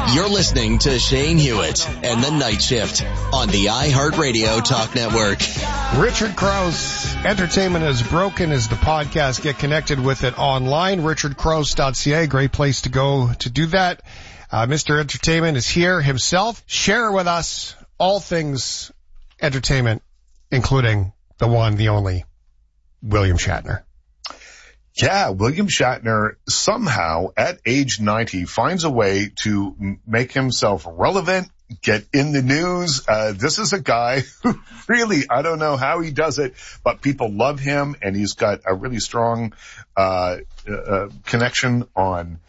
You're listening to Shane Hewitt and the Night Shift on the iHeartRadio Talk Network. Richard Crouse, Entertainment is Broken is the podcast. Get connected with it online, richardcrouse.ca. Great place to go to do that. Mr. Entertainment is here himself. Share with us all things entertainment, including the one, the only, William Shatner. Yeah, William Shatner somehow at age 90 finds a way to make himself relevant, get in the news. This is a guy who really, I don't know how he does it, but people love him, and he's got a really strong connection on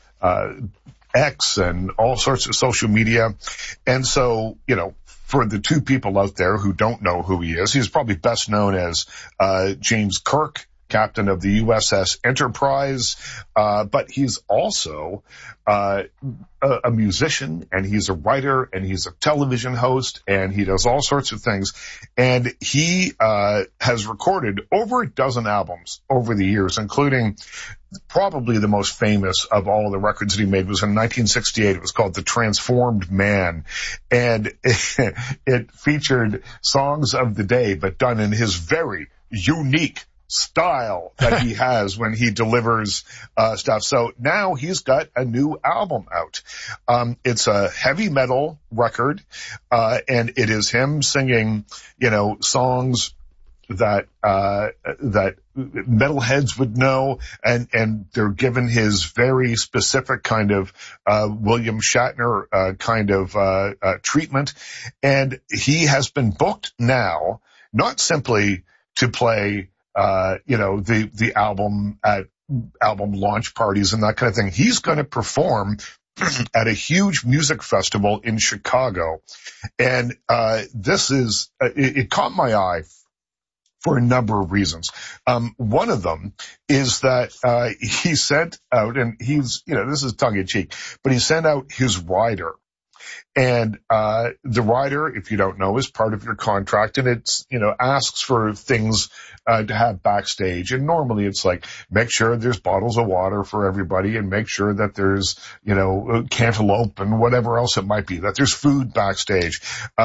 X and all sorts of social media. And so, you know, for the two people out there who don't know who he is, he's probably best known as James Kirk, captain of the USS Enterprise, but he's also a musician, and he's a writer, and he's a television host, and he does all sorts of things. And he has recorded over a dozen albums over the years, including probably the most famous of all the records that he made was in 1968. It was called The Transformed Man, and it featured songs of the day, but done in his very unique style that he has when he delivers stuff. So now he's got a new album out. It's a heavy metal record, and it is him singing, you know, songs that metalheads would know, and they're given his very specific kind of William Shatner kind of treatment. And he has been booked now, not simply to play the album at album launch parties and that kind of thing. He's going to perform at a huge music festival in Chicago. And this is, it caught my eye for a number of reasons. One of them is that he sent out, and he's, you know, this is tongue in cheek, but he sent out his rider. And the rider, if you don't know, is part of your contract, and it's, you know, asks for things to have backstage. And normally it's like, make sure there's bottles of water for everybody, and make sure that there's, you know, cantaloupe and whatever else it might be, that there's food backstage.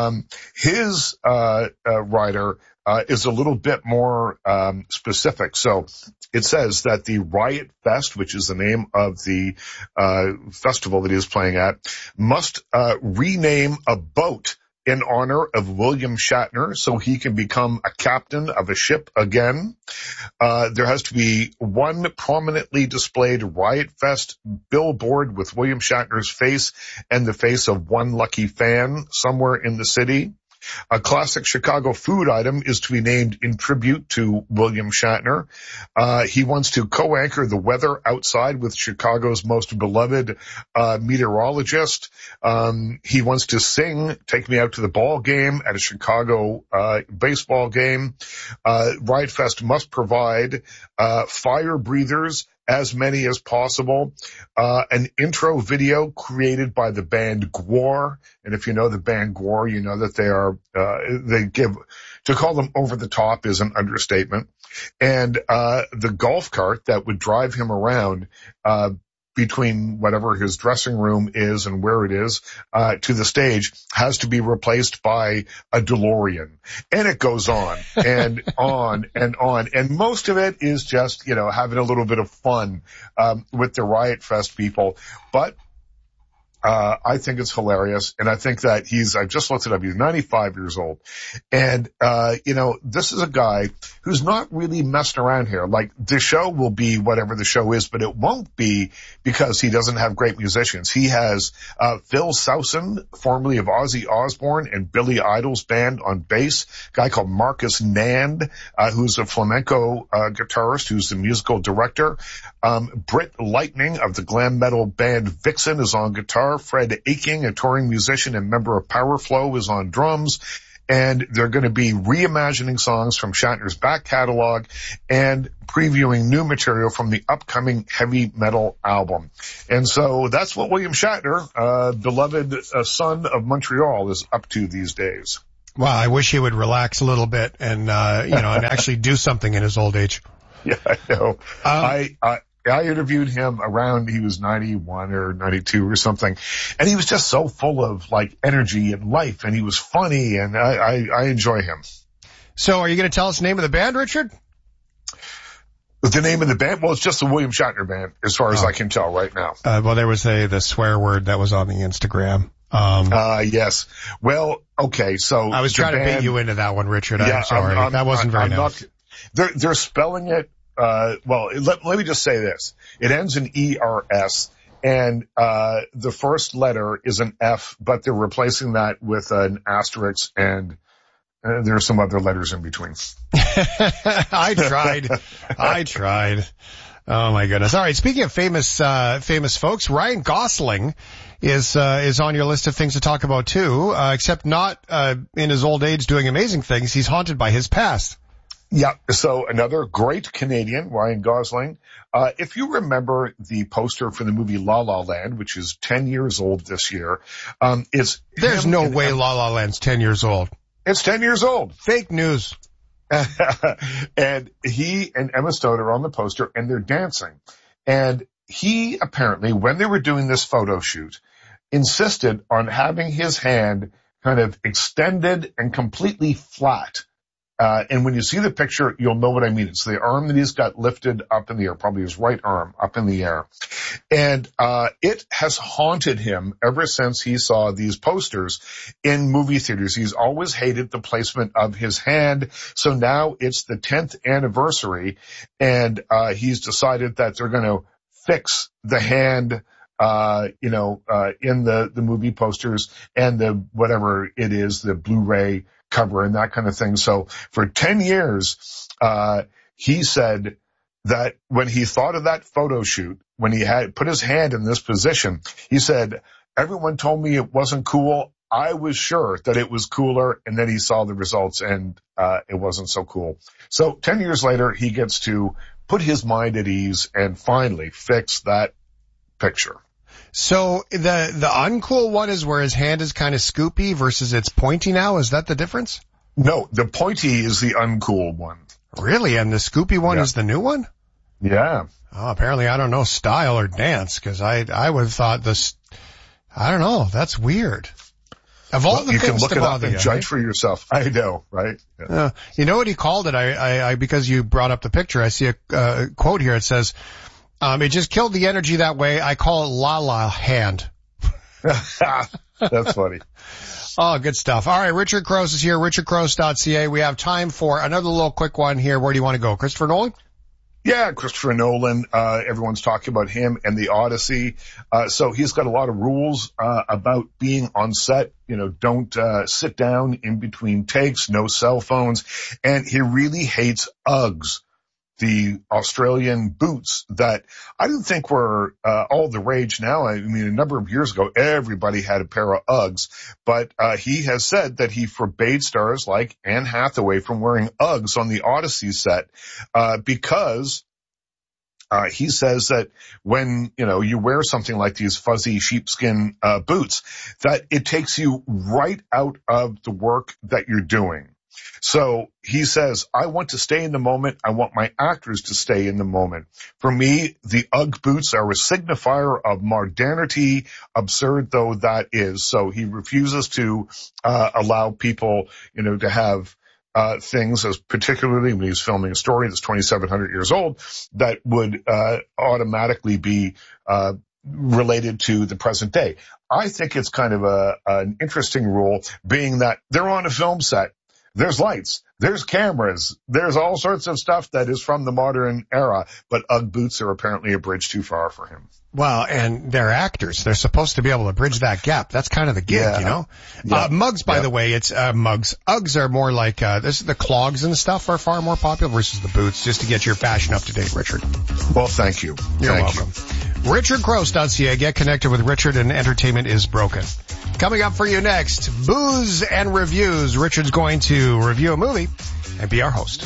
His rider is a little bit more specific. So it says that the Riot Fest, which is the name of the festival that he is playing at, must rename a boat in honor of William Shatner so he can become a captain of a ship again. There has to be one prominently displayed Riot Fest billboard with William Shatner's face and the face of one lucky fan somewhere in the city. A classic Chicago food item is to be named in tribute to William Shatner. He wants to co-anchor the weather outside with Chicago's most beloved meteorologist. He wants to sing "Take Me Out to the Ball Game" at a Chicago baseball game. Riot Fest must provide fire breathers, as many as possible, an intro video created by the band Gwar. And if you know the band Gwar, you know that to call them over the top is an understatement. And the golf cart that would drive him around between whatever his dressing room is and where it is to the stage has to be replaced by a DeLorean. And it goes on and on and on. And most of it is just, you know, having a little bit of fun with the Riot Fest people. But I think it's hilarious. And I think that I've just looked it up, he's 95 years old. And, this is a guy who's not really messing around here. Like, the show will be whatever the show is, but it won't be because he doesn't have great musicians. He has, Phil Sowson, formerly of Ozzy Osbourne and Billy Idol's band, on bass, a guy called Marcus Nand, who's a flamenco, guitarist, who's the musical director. Britt Lightning of the glam metal band Vixen is on guitar. Fred Aching, a touring musician and member of Power Flow, is on drums. And they're going to be reimagining songs from Shatner's back catalog and previewing new material from the upcoming heavy metal album. And so that's what William Shatner, beloved son of Montreal, is up to these days. Well, I wish he would relax a little bit and, and actually do something in his old age. Yeah, I know. I interviewed him around, he was 91 or 92 or something. And he was just so full of like energy and life, and he was funny, and I enjoy him. So are you going to tell us the name of the band, Richard? The name of the band? Well, it's just the William Shatner Band, as far as I can tell right now. Well, there was the swear word that was on the Instagram. Yes. Well, okay, so I was trying to bait you into that one, Richard. I'm sorry. That wasn't very nice. They're spelling it, well, let me just say this. It ends in ERS, and the first letter is an F, but they're replacing that with an asterisk, and there are some other letters in between. I tried. Oh my goodness. All right. Speaking of famous folks, Ryan Gosling is on your list of things to talk about too, except not, in his old age doing amazing things. He's haunted by his past. Yeah. So another great Canadian, Ryan Gosling. If you remember the poster for the movie La La Land, which is 10 years old this year, there's no way La La Land's 10 years old. It's 10 years old. Fake news. And he and Emma Stone are on the poster, and they're dancing. And he apparently, when they were doing this photo shoot, insisted on having his hand kind of extended and completely flat. And when you see the picture, you'll know what I mean. It's the arm that he's got lifted up in the air, probably his right arm up in the air. And it has haunted him ever since he saw these posters in movie theaters. He's always hated the placement of his hand. So now it's the 10th anniversary, and he's decided that they're going to fix the hand in the movie posters and the whatever it is, the Blu-ray cover and that kind of thing. So for 10 years, he said that when he thought of that photo shoot, when he had put his hand in this position, he said, everyone told me it wasn't cool. I was sure that it was cooler. And then he saw the results, and it wasn't so cool. So 10 years later, he gets to put his mind at ease and finally fix that picture. So the uncool one is where his hand is kind of scoopy versus it's pointy now. Is that the difference? No, the pointy is the uncool one. Really? And the scoopy one is the new one? Yeah. Oh, apparently I don't know style or dance, because I would have thought this, I don't know, that's weird. Of all the you things can look to it up bother and you, judge for yourself. I know, right? Yeah. You know what he called it? I because you brought up the picture, I see a quote here. It says, it just killed the energy that way. I call it La La Hand. That's funny. Oh, good stuff. All right, Richard Crouse is here, richardcrouse.ca. We have time for another little quick one here. Where do you want to go? Christopher Nolan? Yeah, Christopher Nolan. Everyone's talking about him and the Odyssey. So he's got a lot of rules about being on set. You know, don't sit down in between takes, no cell phones. And he really hates Uggs, the Australian boots that I didn't think were all the rage now. I mean, a number of years ago, everybody had a pair of Uggs, but he has said that he forbade stars like Anne Hathaway from wearing Uggs on the Odyssey set because he says that when, you wear something like these fuzzy sheepskin boots, that it takes you right out of the work that you're doing. So he says, I want to stay in the moment. I want my actors to stay in the moment. For me, the Ugg boots are a signifier of modernity, absurd though that is. So he refuses to allow people, to have things, as particularly when he's filming a story that's 2,700 years old, that would automatically be related to the present day. I think it's kind of an interesting rule, being that they're on a film set. There's lights, there's cameras, there's all sorts of stuff that is from the modern era, but Ugg boots are apparently a bridge too far for him. Well, and they're actors. They're supposed to be able to bridge that gap. That's kind of the gig, Yeah. Mugs, by the way, it's mugs. Uggs are more like the clogs and stuff are far more popular versus the boots, just to get your fashion up to date, Richard. Well, thank you. You're welcome. RichardCrouse.ca. Get connected with Richard, and entertainment is broken. Coming up for you next, booze and reviews. Richard's going to review a movie and be our host.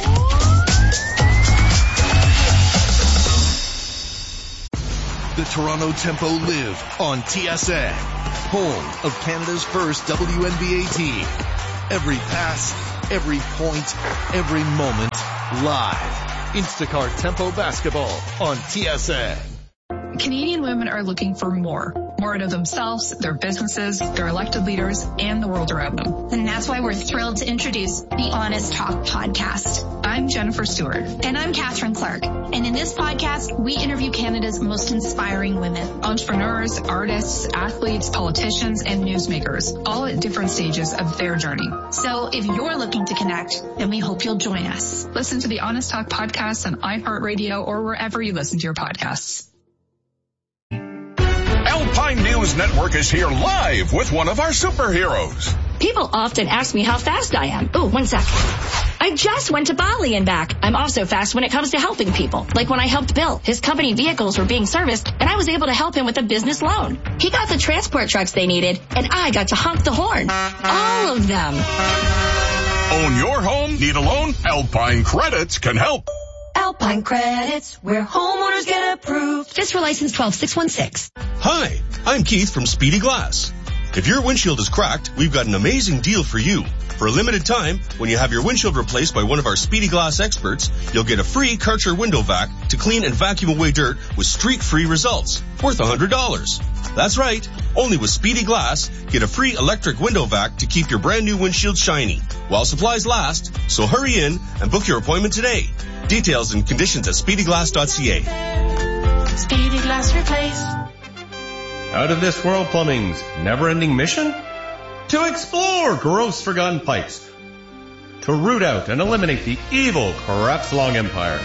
The Toronto Tempo live on TSN, home of Canada's first WNBA team. Every pass, every point, every moment, live. Instacart Tempo Basketball on TSN. Canadian women are looking for more out of themselves, their businesses, their elected leaders, and the world around them. And that's why we're thrilled to introduce the Honest Talk podcast. I'm Jennifer Stewart. And I'm Catherine Clark. And in this podcast, we interview Canada's most inspiring women. Entrepreneurs, artists, athletes, politicians, and newsmakers, all at different stages of their journey. So if you're looking to connect, then we hope you'll join us. Listen to the Honest Talk podcast on iHeartRadio or wherever you listen to your podcasts. Alpine News Network is here live with one of our superheroes. People often ask me how fast I am. Oh, 1 sec. I just went to Bali and back. I'm also fast when it comes to helping people. Like when I helped Bill. His company vehicles were being serviced, and I was able to help him with a business loan. He got the transport trucks they needed, and I got to honk the horn. All of them. Own your home? Need a loan? Alpine Credits can help. Alpine Credits, where homeowners get approved. Just for license 12616. Hi, I'm Keith from Speedy Glass. If your windshield is cracked, we've got an amazing deal for you. For a limited time, when you have your windshield replaced by one of our Speedy Glass experts, you'll get a free Karcher window vac to clean and vacuum away dirt with streak-free results, worth $100. That's right. Only with Speedy Glass, get a free electric window vac to keep your brand new windshield shiny while supplies last. So hurry in and book your appointment today. Details and conditions at speedyglass.ca. Speedy Glass Replace. Out of This World Plumbing's never-ending mission? To explore gross forgotten pipes. To root out and eliminate the evil Corrupts Long Empire.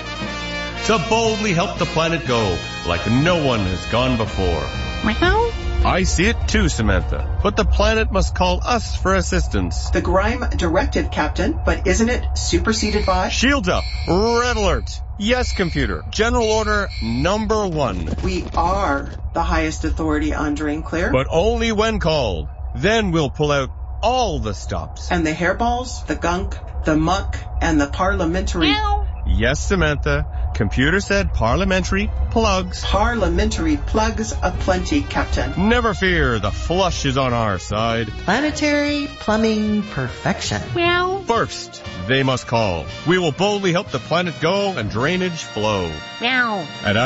To boldly help the planet go like no one has gone before. Meow. I see it too, Samantha. But the planet must call us for assistance. The Grime directive, Captain, but isn't it superseded by? Shields up. Red alert. Yes, computer. General order number 1. We are the highest authority on Drain Clear. But only when called. Then we'll pull out all the stops. And the hairballs, the gunk, the muck, and the parliamentary... Meow. Yes, Samantha. Computer said parliamentary plugs. Parliamentary plugs aplenty, Captain. Never fear, the flush is on our side. Planetary plumbing perfection. Meow. First, they must call. We will boldly help the planet go and drainage flow. Meow. At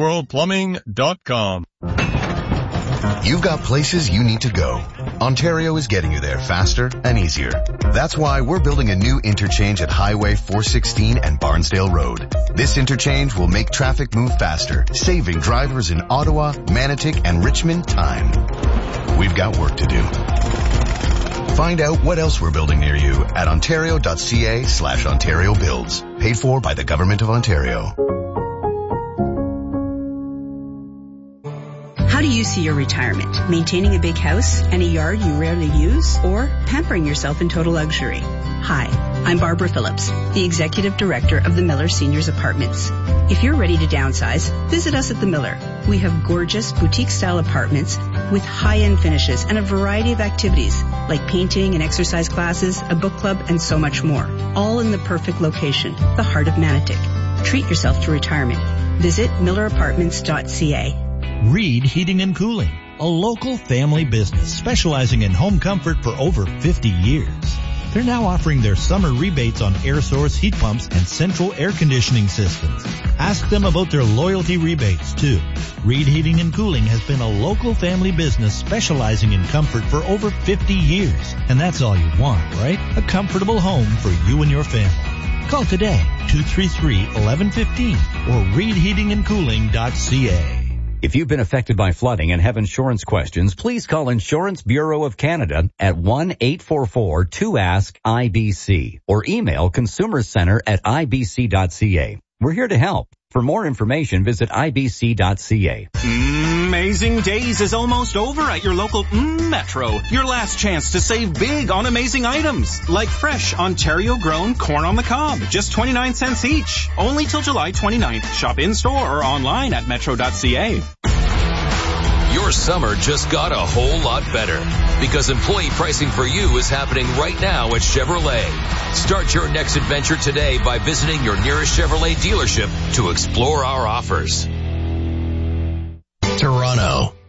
OutOfThisWorldPlumbing.com. You've got places you need to go. Ontario is getting you there faster and easier. That's why we're building a new interchange at Highway 416 and Barnsdale Road. This interchange will make traffic move faster, saving drivers in Ottawa, Manotick, and Richmond time. We've got work to do. Find out what else we're building near you at ontario.ca/Ontario Builds. Paid for by the Government of Ontario. How do you see your retirement? Maintaining a big house and a yard you rarely use, or pampering yourself in total luxury? Hi, I'm Barbara Phillips, the Executive Director of the Miller Seniors Apartments. If you're ready to downsize, visit us at the Miller. We have gorgeous boutique-style apartments with high-end finishes and a variety of activities like painting and exercise classes, a book club, and so much more. All in the perfect location, the heart of Manotick. Treat yourself to retirement. Visit millerapartments.ca. Reed Heating and Cooling, a local family business specializing in home comfort for over 50 years. They're now offering their summer rebates on air source heat pumps and central air conditioning systems. Ask them about their loyalty rebates, too. Reed Heating and Cooling has been a local family business specializing in comfort for over 50 years. And that's all you want, right? A comfortable home for you and your family. Call today, 233-1115 or reedheatingandcooling.ca. If you've been affected by flooding and have insurance questions, please call Insurance Bureau of Canada at 1-844-2ASK-IBC or email consumercenter@ibc.ca. We're here to help. For more information, visit ibc.ca. Amazing Days is almost over at your local Metro. Your last chance to save big on amazing items like fresh Ontario-grown corn on the cob, just 29 cents each. Only till July 29th. Shop in-store or online at metro.ca. Your summer just got a whole lot better because employee pricing for you is happening right now at Chevrolet. Start your next adventure today by visiting your nearest Chevrolet dealership to explore our offers. Toronto,